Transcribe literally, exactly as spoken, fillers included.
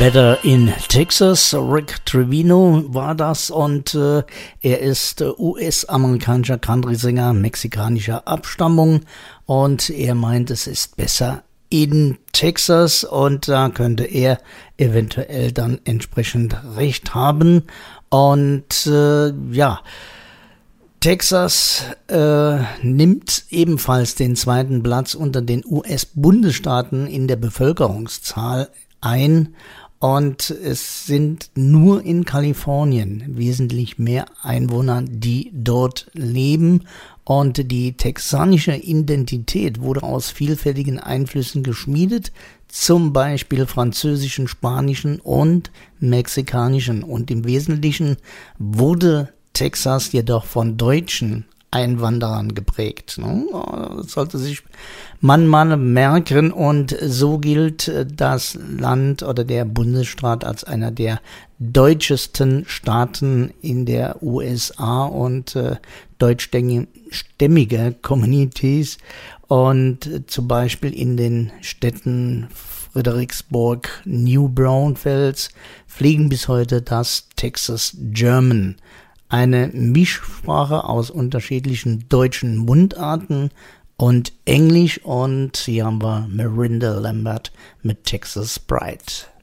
Better in Texas. Rick Trevino war das und äh, er ist äh, U S-amerikanischer Country-Sänger mexikanischer Abstammung und er meint, es ist besser in Texas und da könnte er eventuell dann entsprechend recht haben. Und äh, ja, Texas äh, nimmt ebenfalls den zweiten Platz unter den U S-Bundesstaaten in der Bevölkerungszahl ein. Und es sind nur in Kalifornien wesentlich mehr Einwohner, die dort leben. Und die texanische Identität wurde aus vielfältigen Einflüssen geschmiedet, zum Beispiel französischen, spanischen und mexikanischen. Und im Wesentlichen wurde Texas jedoch von deutschen Einwanderern geprägt. Das sollte sich man mal merken, und so gilt das Land oder der Bundesstaat als einer der deutschesten Staaten in der U S A und äh, deutschstämmige Communities, und äh, zum Beispiel in den Städten Fredericksburg, New Braunfels fliegen bis heute das Texas German, eine Mischsprache aus unterschiedlichen deutschen Mundarten und Englisch. Und hier haben wir Miranda Lambert mit Texas Pride.